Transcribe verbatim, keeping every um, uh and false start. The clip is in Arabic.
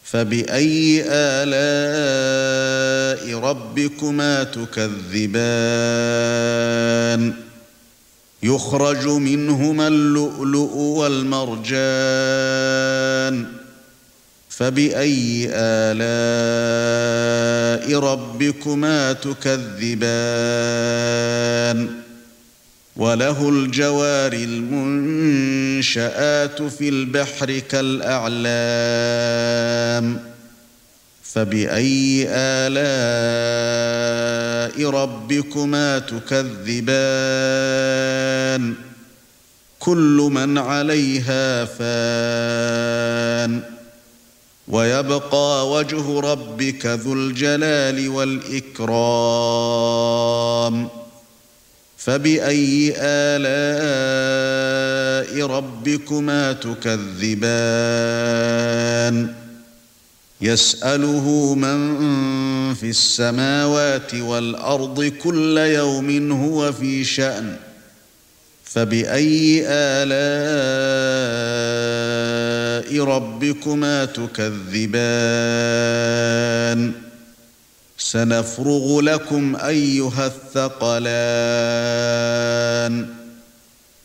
فبأي آلاء ربكما تكذبان يخرج منهما اللؤلؤ والمرجان فبأي آلاء ربكما تكذبان وله الجوار المنشآت في البحر كالأعلام فبأي آلاء ربكما تكذبان كل من عليها فان ويبقى وجه ربك ذو الجلال والإكرام فبأي آلاء ربكما تكذبان يسأله من في السماوات والأرض كل يوم هو في شأن فبأي آلاء ربكما تكذبان سنفرغ لكم أيها الثقلان